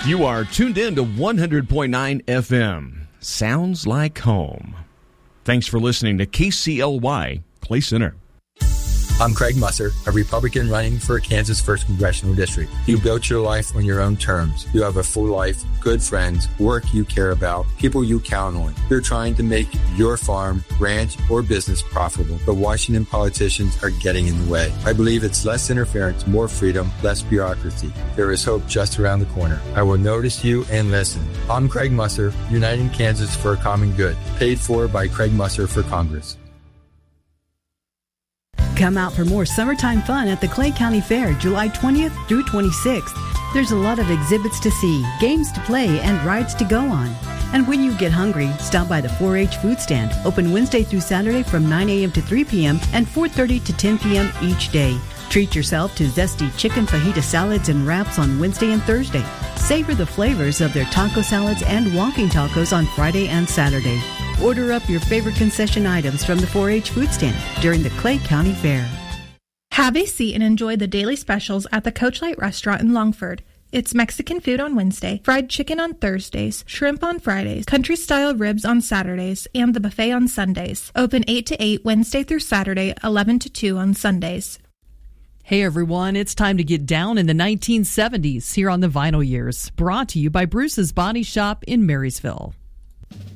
You are tuned in to 100.9 FM. Sounds like home. Thanks for listening to KCLY Clay Center. I'm Craig Musser, a Republican running for Kansas 1st Congressional District. You built your life on your own terms. You have a full life, good friends, work you care about, people you count on. You're trying to make your farm, ranch, or business profitable, but Washington politicians are getting in the way. I believe it's less interference, more freedom, less bureaucracy. There is hope just around the corner. I will notice you and listen. I'm Craig Musser, Uniting Kansas for a Common Good, paid for by Craig Musser for Congress. Come out for more summertime fun at the Clay County Fair, July 20th through 26th. There's a lot of exhibits to see, games to play, and rides to go on. And when you get hungry, stop by the 4-H food stand, open Wednesday through Saturday from 9 a.m. to 3 p.m. and 4:30 to 10 p.m. each day. Treat yourself to zesty chicken fajita salads and wraps on Wednesday and Thursday. Savor the flavors of their taco salads and walking tacos on Friday and Saturday. Order up your favorite concession items from the 4-H food stand during the Clay County Fair. Have a seat and enjoy the daily specials at the Coachlight Restaurant in Longford. It's Mexican food on Wednesday, fried chicken on Thursdays, shrimp on Fridays, country-style ribs on Saturdays, and the buffet on Sundays. Open 8 to 8 Wednesday through Saturday, 11 to 2 on Sundays. Hey everyone, it's time to get down in the 1970s here on the Vinyl Years, brought to you by Bruce's Body Shop in Marysville.